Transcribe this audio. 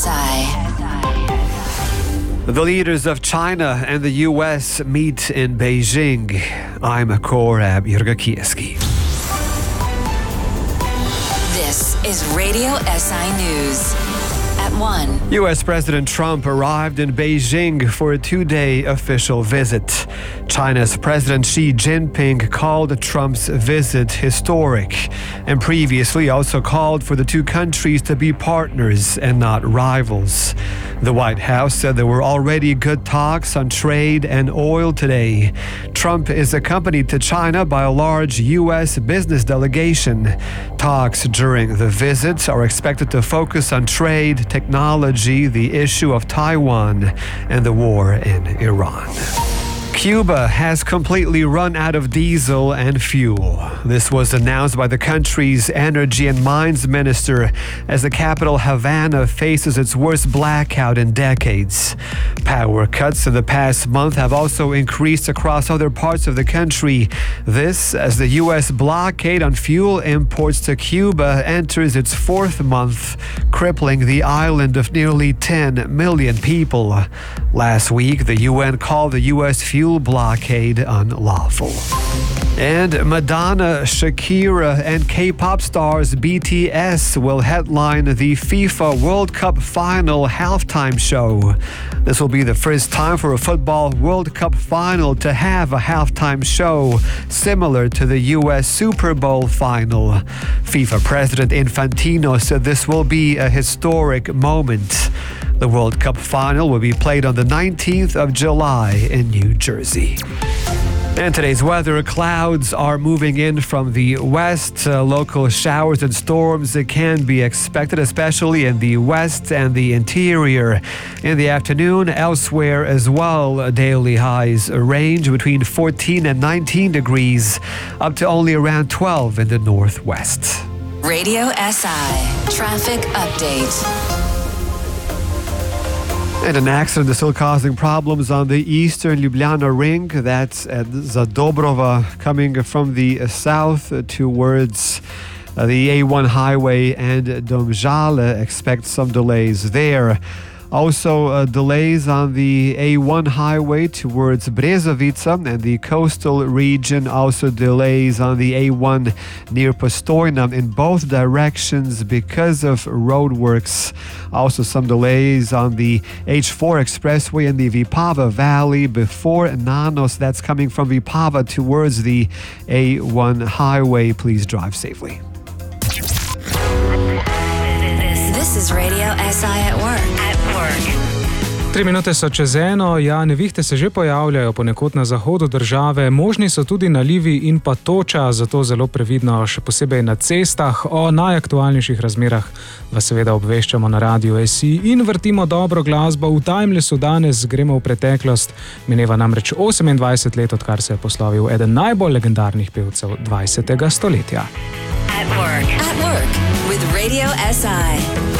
SI. The leaders of China and the US meet in Beijing. I'm Korab Yergakieski. This is Radio SI News. At 1. U.S. President Trump arrived in Beijing for a two-day official visit. China's President Xi Jinping called Trump's visit historic and previously also called for the two countries to be partners and not rivals. The White House said there were already good talks on trade and oil today. Trump is accompanied to China by a large U.S. business delegation. Talks during the visit are expected to focus on trade, technology, the issue of Taiwan, and the war in Iran. Cuba has completely run out of diesel and fuel. This was announced by the country's energy and mines minister as the capital Havana faces its worst blackout in decades. Power cuts in the past month have also increased across other parts of the country. This as the U.S. blockade on fuel imports to Cuba enters its fourth month, crippling the island of nearly 10 million people. Last week, the UN called the U.S. fuel blockade unlawful. And Madonna, Shakira, and K-pop stars BTS will headline the FIFA World Cup final halftime show. This will be the first time for a football World Cup final to have a halftime show similar to the US Super Bowl final. FIFA President Infantino said this will be a historic moment. The World Cup final will be played on the 19th of July in New Jersey. And today's weather, clouds are moving in from the west. Local showers and storms can be expected, especially in the west and the interior. In the afternoon, elsewhere as well, daily highs range between 14 and 19 degrees, up to only around 12 in the northwest. Radio SI Traffic Update. And an accident is still causing problems on the eastern Ljubljana ring. That's at Zadobrova, coming from the south towards the A1 highway and Domžale. Expect some delays there. Also, delays on the A1 highway towards Brezovica and the coastal region. Also delays on the A1 near Postojna in both directions because of roadworks. Also some delays on the H4 expressway in the Vipava Valley before Nanos. That's coming from Vipava towards the A1 highway. Please drive safely. This is Radio SI at work. 3 minute so čez eno, nevihte se že pojavljajo ponekod na zahodu države, možni so tudi nalivi in pa toča, zato zelo previdno, še posebej na cestah. O najaktualnejših razmerah vas seveda obveščamo na Radiu SI in vrtimo dobro glasbo. V Timelessu danes gremo v preteklost, mineva namreč 28 let, odkar se je poslovil eden najbolj legendarnih pevcev 20. stoletja. At work with Radio SI.